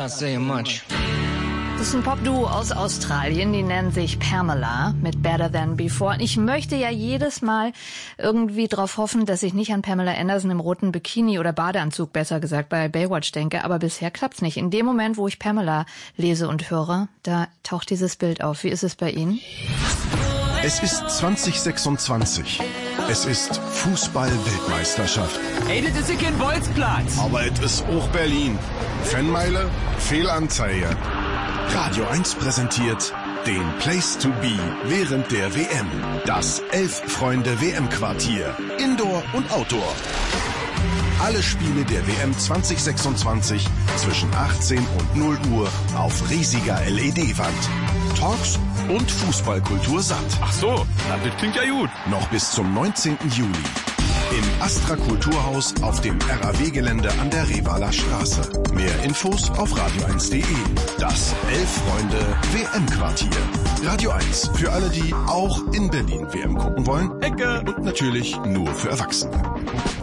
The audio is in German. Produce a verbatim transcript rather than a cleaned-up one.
not saying much. Das ist ein Popduo aus Australien, die nennen sich Pamela mit Better Than Before. Ich möchte ja jedes Mal irgendwie darauf hoffen, dass ich nicht an Pamela Anderson im roten Bikini oder Badeanzug, besser gesagt, bei Baywatch denke, aber bisher klappt's nicht. In dem Moment, wo ich Pamela lese und höre, da taucht dieses Bild auf. Wie ist es bei Ihnen? Es ist zwanzig sechsundzwanzig. Es ist Fußball-Weltmeisterschaft. Ey, das ist kein Bolzplatz. Aber es ist auch Berlin. Fanmeile, Fehlanzeige. Radio eins präsentiert den Place to Be während der W M. Das Elf-Freunde-W M-Quartier. Indoor und Outdoor. Alle Spiele der W M zwanzig sechsundzwanzig zwischen achtzehn und null Uhr auf riesiger L E D-Wand. Talks und Fußballkultur satt. Ach so, na, das klingt ja gut. Noch bis zum neunzehnten Juli. Im Astra Kulturhaus auf dem R A W-Gelände an der Revaler Straße. Mehr Infos auf radio eins punkt de. Das Elf-Freunde-W M-Quartier. Radio eins für alle, die auch in Berlin W M gucken wollen. Ecke. Und natürlich nur für Erwachsene.